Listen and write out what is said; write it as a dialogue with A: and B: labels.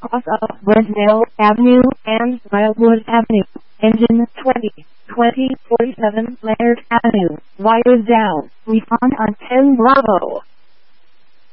A: cross of Bresnell Avenue and Wildwood Avenue. Engine 2047 Laird Avenue. Wires down. Refund on 10 Bravo.